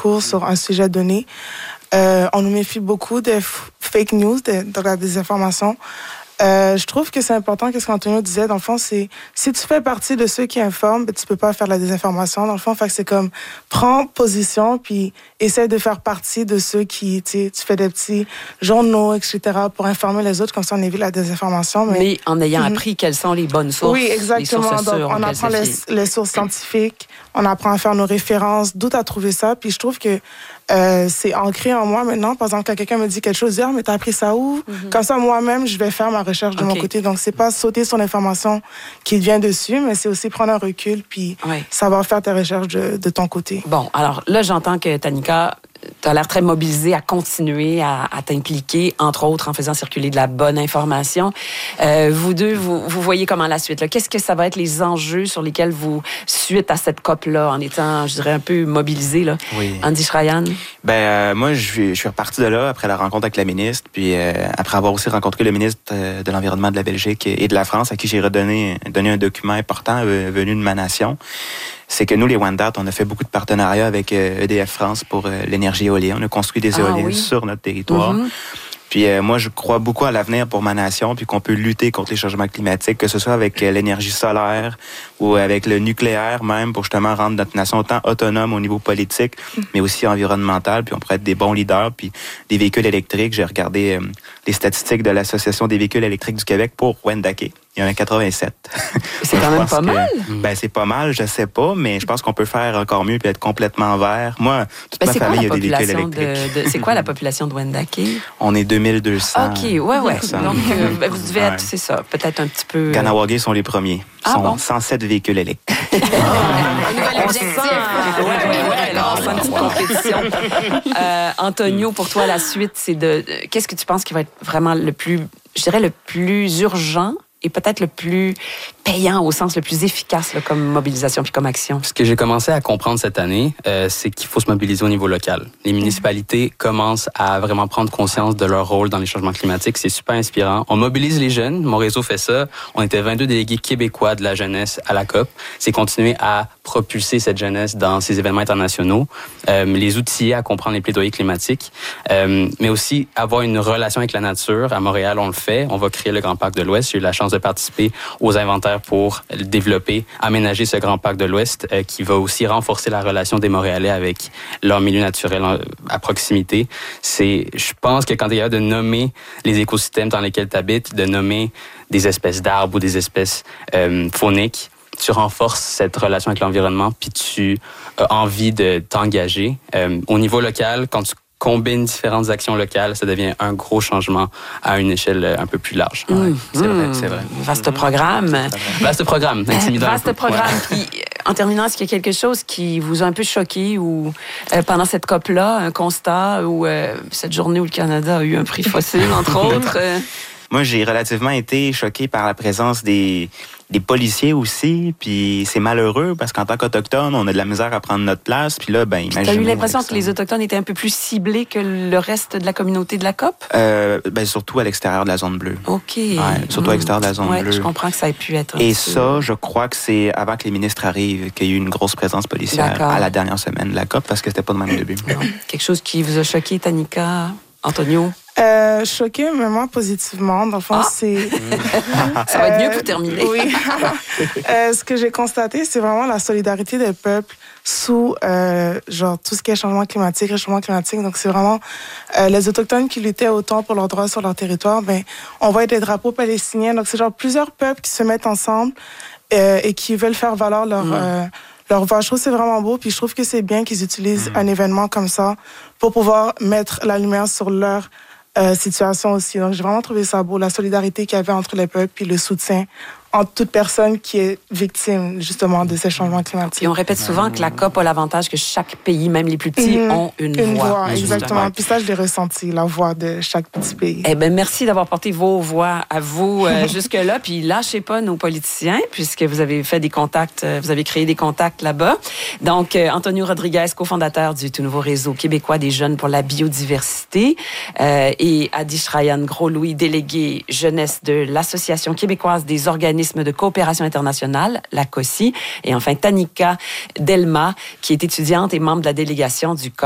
discours sur un sujet donné. On nous méfie beaucoup des fake news, de la désinformation. Je trouve que c'est important, qu'est-ce qu'Antonio disait, dans le fond, c'est si tu fais partie de ceux qui informent, ben, tu peux pas faire de la désinformation, dans le fond. Fait que c'est comme, prends position, puis essaie de faire partie de ceux qui, tu fais des petits journaux, etc., pour informer les autres, comme ça on évite la désinformation. Mais en ayant appris quelles sont les bonnes sources. Oui, exactement. Les sources sûres, donc, on apprend les sources scientifiques, on apprend à faire nos références, d'où t'as trouvé ça, puis je trouve que c'est ancré en moi maintenant. Par exemple, quand quelqu'un me dit quelque chose, mais t'as appris ça où? Comme ça, moi-même, je vais faire ma recherche de mon côté. Donc, c'est pas sauter sur l'information qui vient dessus, mais c'est aussi prendre un recul puis savoir faire tes recherches de ton côté. Bon, alors là, j'entends que Tanika, tu as l'air très mobilisée à continuer à t'impliquer, entre autres en faisant circuler de la bonne information. Vous deux, vous voyez comment la suite? Là? Qu'est-ce que ça va être les enjeux sur lesquels vous, suite à cette COP-là, en étant, je dirais, un peu mobilisé, là? Oui. Andy Schrayan? Moi, je suis reparti de là après la rencontre avec la ministre, puis après avoir aussi rencontré le ministre de l'Environnement de la Belgique et de la France, à qui j'ai donné un document important venu de ma nation. C'est que nous, les Wendat, on a fait beaucoup de partenariats avec EDF France pour l'énergie éolienne. On a construit des éoliennes sur notre territoire. Puis moi, je crois beaucoup à l'avenir pour ma nation, puis qu'on peut lutter contre les changements climatiques, que ce soit avec l'énergie solaire ou avec le nucléaire même, pour justement rendre notre nation autant autonome au niveau politique, mais aussi environnemental. Puis on pourrait être des bons leaders. Puis des véhicules électriques, j'ai regardé les statistiques de l'Association des véhicules électriques du Québec pour Wendake. Il y en a 87. C'est quand même pas mal. C'est pas mal, je sais pas, mais je pense qu'on peut faire encore mieux puis être complètement vert. Moi, toute ma famille a des véhicules électriques. C'est quoi la population de Wendake? On est 2200. OK, ouais. Donc, vous devez être, c'est ça, peut-être un petit peu... Kanawagé sont les premiers. Ils sont 107 véhicules électriques. On sent une petite compétition. Antonio, pour toi, la suite, c'est qu'est-ce que tu penses qui va être vraiment le plus urgent et peut-être le plus payant au sens le plus efficace là, comme mobilisation puis comme action? Ce que j'ai commencé à comprendre cette année, c'est qu'il faut se mobiliser au niveau local. Les municipalités commencent à vraiment prendre conscience de leur rôle dans les changements climatiques. C'est super inspirant. On mobilise les jeunes. Mon réseau fait ça. On était 22 délégués québécois de la jeunesse à la COP. C'est continuer à propulser cette jeunesse dans ces événements internationaux, les outiller à comprendre les plaidoyers climatiques, mais aussi avoir une relation avec la nature. À Montréal, on le fait. On va créer le Grand Parc de l'Ouest. J'ai eu la chance de participer aux inventaires pour développer, aménager ce Grand Parc de l'Ouest qui va aussi renforcer la relation des Montréalais avec leur milieu naturel à proximité. Je pense que quand il y a de nommer les écosystèmes dans lesquels tu habites, de nommer des espèces d'arbres ou des espèces fauniques, tu renforces cette relation avec l'environnement puis tu as envie de t'engager. Au niveau local, quand tu combine différentes actions locales, ça devient un gros changement à une échelle un peu plus large. C'est vrai. Vaste programme. Vaste programme, intimidant. Vaste programme. Puis, en terminant, est-ce qu'il y a quelque chose qui vous a un peu choqué ou pendant cette COP-là, un constat ou cette journée où le Canada a eu un prix fossile, entre autres? Moi, j'ai relativement été choqué par la présence des policiers aussi, puis c'est malheureux parce qu'en tant qu'Autochtones, on a de la misère à prendre notre place, puis là, imaginez... T'as eu l'impression que les Autochtones étaient un peu plus ciblés que le reste de la communauté de la COP? Surtout à l'extérieur de la zone bleue. OK. Ouais, surtout à l'extérieur de la zone bleue. Je comprends que ça ait pu être... Et ça, je crois que c'est avant que les ministres arrivent qu'il y a eu une grosse présence policière à la dernière semaine de la COP parce que c'était pas de même au début. Quelque chose qui vous a choqué, Tanika, Antonio? Choqué, mais moi, positivement. Dans le fond, c'est... Ça va être mieux pour terminer. Oui. Ce que j'ai constaté, c'est vraiment la solidarité des peuples sous tout ce qui est changement climatique, réchauffement climatique. Donc, c'est vraiment les Autochtones qui luttaient autant pour leurs droits sur leur territoire. On voit des drapeaux palestiniens. Donc, c'est plusieurs peuples qui se mettent ensemble et qui veulent faire valoir leur voix. Je trouve que c'est vraiment beau, puis je trouve que c'est bien qu'ils utilisent un événement comme ça pour pouvoir mettre la lumière sur leur situation aussi. Donc, j'ai vraiment trouvé ça beau, la solidarité qu'il y avait entre les peuples, puis le soutien entre toute personne qui est victime, justement, de ces changements climatiques. Et on répète souvent que la COP a l'avantage que chaque pays, même les plus petits, ont une voix. Exactement. Puis ça, je l'ai ressenti, la voix de chaque petit pays. Merci d'avoir porté vos voix à vous jusque-là. Puis lâchez pas nos politiciens, puisque vous avez fait des contacts, vous avez créé des contacts là-bas. Donc, Antonio Rodriguez, cofondateur du tout nouveau réseau québécois des jeunes pour la biodiversité, et Adi Schrayan Gros-Louis, délégué jeunesse de l'Association québécoise des organismes de coopération internationale, la COSI, et enfin Tanika Delma, qui est étudiante et membre de la délégation du